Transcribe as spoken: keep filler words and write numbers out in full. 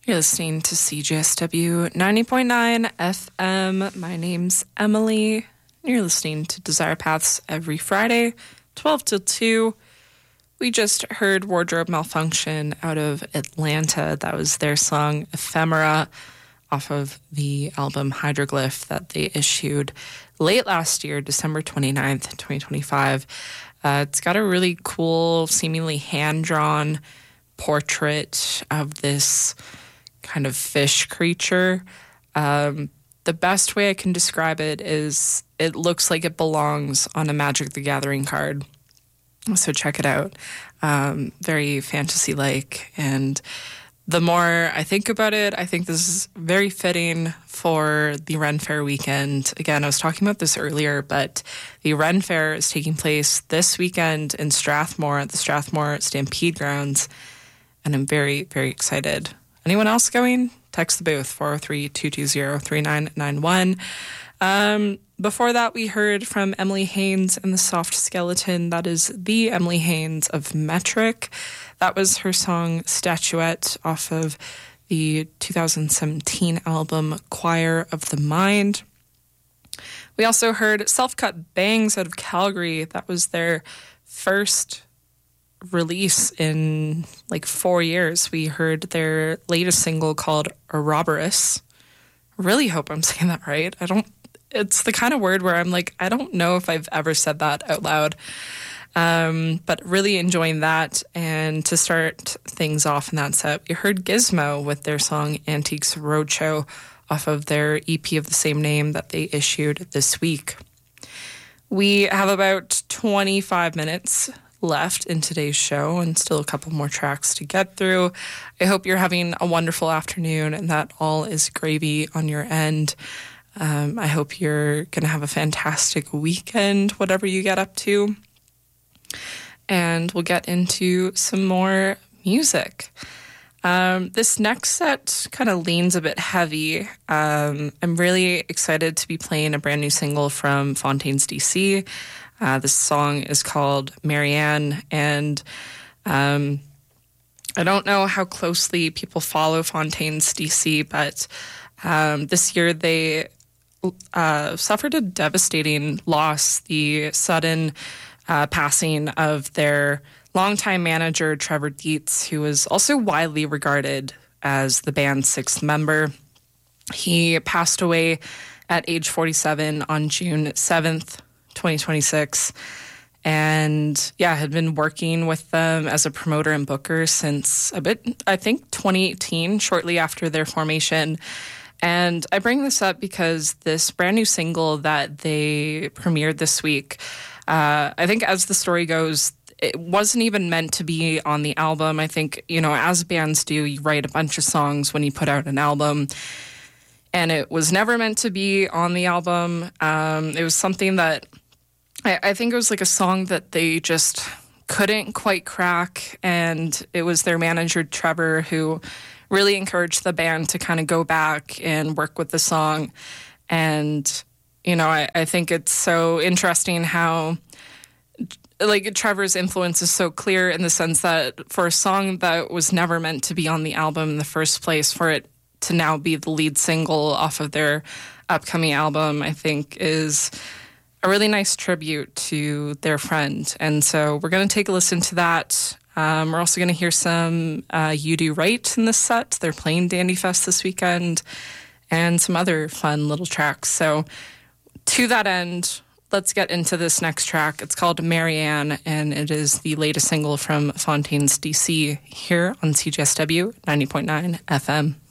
You're listening to C J S W ninety point nine F M. My name's Emily. And you're listening to Desire Paths every Friday, twelve till two. We just heard Wardrobe Malfunction out of Atlanta. That was their song Ephemera off of the album Hydroglyph that they issued late last year, December twenty-ninth, twenty twenty-five. Uh, it's got a really cool, seemingly hand-drawn portrait of this kind of fish creature. Um, the best way I can describe it is it looks like it belongs on a Magic the Gathering card. So check it out. Um, very fantasy-like. And the more I think about it, I think this is very fitting for the Ren Fair weekend. Again, I was talking about this earlier, but the Ren Fair is taking place this weekend in Strathmore at the Strathmore Stampede Grounds. And I'm very, very excited. Anyone else going? Text the booth, four oh three, two two zero, three nine nine one. Um, before that, we heard from Emily Haines and the Soft Skeleton. That is the Emily Haines of Metric. That was her song Statuette off of the two thousand seventeen album Choir of the Mind. We also heard Self Cut Bangs out of Calgary. That was their first release in like four years. We heard their latest single called Ouroboros. Really hope I'm saying that right. I don't, it's the kind of word where I'm like, I don't know if I've ever said that out loud. Um, but really enjoying that. And to start things off in that set, we heard Gizmo with their song Antiques Roadshow off of their E P of the same name that they issued this week. We have about twenty-five minutes left in today's show and still a couple more tracks to get through. I hope you're having a wonderful afternoon and that all is gravy on your end. Um, I hope you're going to have a fantastic weekend, whatever you get up to. And we'll get into some more music. Um, this next set kind of leans a bit heavy. Um, I'm really excited to be playing a brand new single from Fontaines D C. Uh, this song is called Marianne, and um, I don't know how closely people follow Fontaines D C, but um, this year they uh, suffered a devastating loss, the sudden uh, passing of their longtime manager, Trevor Dietz, who was also widely regarded as the band's sixth member. He passed away at age forty-seven on June seventh, twenty twenty-six, and yeah, had been working with them as a promoter and booker since a bit, I think, twenty eighteen, shortly after their formation. And I bring this up because this brand new single that they premiered this week, uh, I think as the story goes, it wasn't even meant to be on the album. I think, you know, as bands do, you write a bunch of songs when you put out an album. And it was never meant to be on the album. Um, it was something that I, I think it was like a song that they just couldn't quite crack. And it was their manager, Trevor, who really encouraged the band to kind of go back and work with the song. And, you know, I, I think it's so interesting how, like, Trevor's influence is so clear in the sense that for a song that was never meant to be on the album in the first place, for it to now be the lead single off of their upcoming album, I think is a really nice tribute to their friend. And so we're going to take a listen to that. Um, we're also going to hear some uh, You Do Right in this set. They're playing Dandy Fest this weekend, and some other fun little tracks. So to that end, let's get into this next track. It's called Marianne, and it is the latest single from Fontaines D C here on C J S W ninety point nine F M.